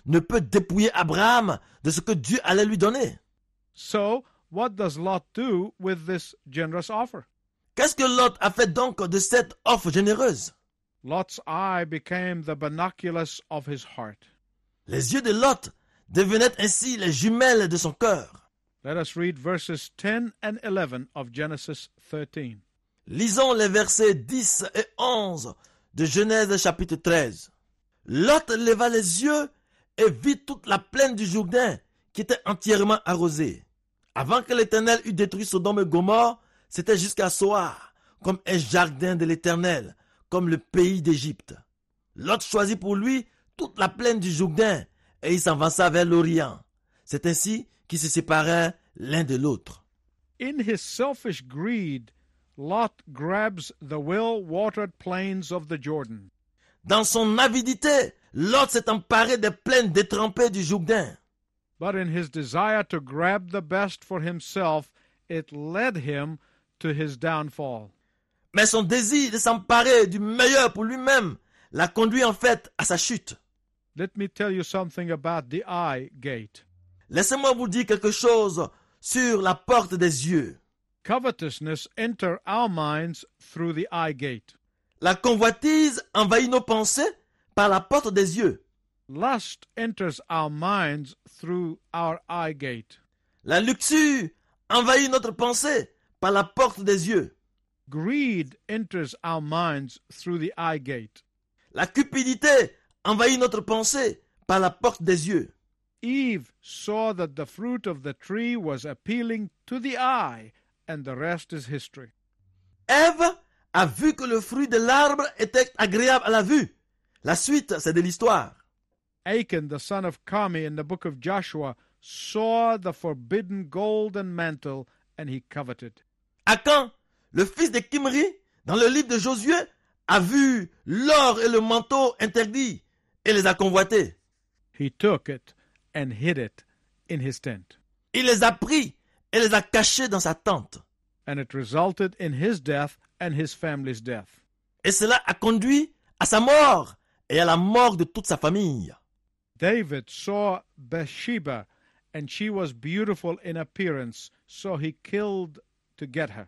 ne peut dépouiller Abraham de ce que Dieu allait lui donner. So, what does Lot do with this generous offer? Qu'est-ce que Lot a fait donc de cette offre généreuse? Lot's eye became the binoculars of his heart. Les yeux de Lot devenaient ainsi les jumelles de son cœur. Let us read verses 10 and 11 of Genesis 13. Lisons les versets 10 et 11 de Genèse chapitre 13. Lot leva les yeux et vit toute la plaine du Jourdain qui était entièrement arrosée. Avant que l'Éternel eût détruit Sodome et Gomorrhe, c'était jusqu'à Soar, comme un jardin de l'Éternel, comme le pays d'Égypte. Lot choisit pour lui toute la plaine du Jourdain et il s'avança vers l'Orient. C'est ainsi qu'ils se séparèrent l'un de l'autre. In his selfish greed, Lot grabs the well-watered plains of the Jordan. Dans son avidité, Lot s'est emparé des plaines détrempées du Jourdain. But in his desire to grab the best for himself, it led him to his downfall. Mais son désir de s'emparer du meilleur pour lui-même l'a conduit en fait à sa chute. Let me tell you something about the eye gate. Laissez-moi vous dire quelque chose sur la porte des yeux. Covetousness enters our minds through the eye gate. La convoitise envahit nos pensées par la porte des yeux. Lust enters our minds through our eye gate. La luxure envahit notre pensée par la porte des yeux. Greed enters our minds through the eye gate. La cupidité envahit notre pensée par la porte des yeux. Eve saw that the fruit of the tree was appealing to the eye, and the rest is history. Ève a vu que le fruit de l'arbre était agréable à la vue. La suite, c'est de l'histoire. Achan, the son of Carmi in the book of Joshua, saw the forbidden golden mantle, and he coveted. Achan, le fils de Kimri, dans le livre de Josué, a vu l'or et le manteau interdits et les a convoités. He took it and hid it in his tent. Il les a pris et les a cachés dans sa tente. And it resulted in his death and his family's death. Et cela a conduit à sa mort et à la mort de toute sa famille. David saw Bathsheba, and she was beautiful in appearance, so he killed to get her.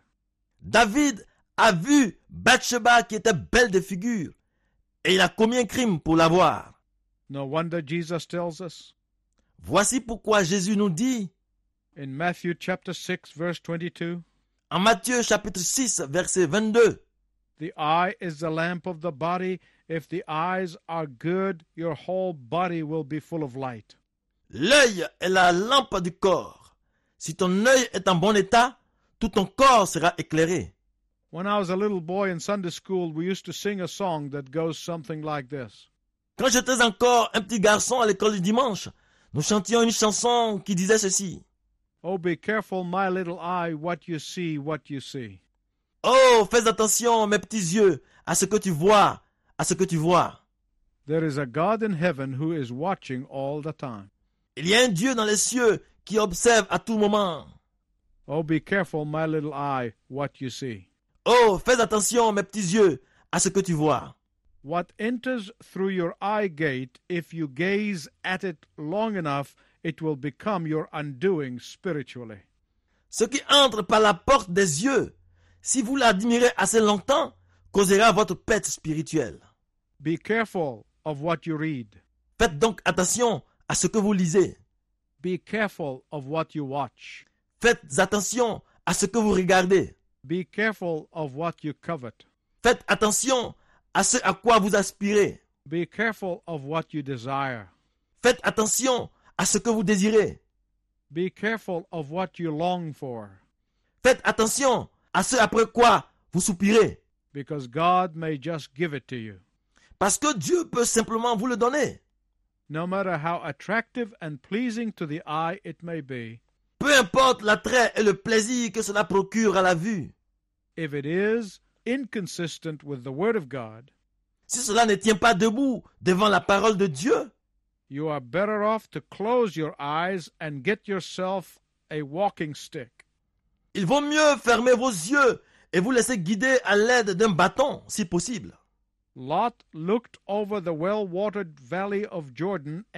David a vu Bathsheba qui était belle de figure et il a commis un crime pour l'avoir. No wonder Jesus tells us Voici pourquoi Jésus nous dit in Matthew chapter 6 verse 22, en Matthieu chapitre 6 verset 22, the eye is the lamp of the body. If the eyes are good, your whole body will be full of light. l'œil est la lampe du corps. Si ton œil est en bon état, tout ton corps sera éclairé. When I was a little boy in Sunday school, we used to sing a song that goes something like this. Quand j'étais encore un petit garçon à l'école du dimanche, nous chantions une chanson qui disait ceci. Oh, be careful, my little eye, what you see, what you see. Oh, fais attention, mes petits yeux, à ce que tu vois, à ce que tu vois. There is a God in heaven who is watching all the time. Il y a un Dieu dans les cieux qui observe à tout moment. Oh, be careful, my little eye, what you see. Oh, fais attention, mes petits yeux, à ce que tu vois. What enters through your eye gate, if you gaze at it long enough, it will become your undoing spiritually. Ce qui entre par la porte des yeux, si vous l'admirez assez longtemps, causera votre perte spirituelle. Be careful of what you read. Faites donc attention à ce que vous lisez. Be careful of what you watch. Faites attention à ce que vous regardez. Be careful of what you covet. Faites attention à ce à quoi vous aspirez. Be careful of what you desire. Faites attention à ce que vous désirez. Be careful of what you long for. Faites attention à ce après quoi vous soupirez. Because God may just give it to you. Parce que Dieu peut simplement vous le donner. No matter how attractive and pleasing to the eye it may be, Peu importe l'attrait et le plaisir que cela procure à la vue. if it is inconsistent with the Word of God, Si cela ne tient pas debout devant la parole de Dieu, you are better off to close your eyes and get yourself a walking stick. il vaut mieux fermer vos yeux et vous laisser guider à l'aide d'un bâton, si possible. Lot looked over the well-watered valley of Jordan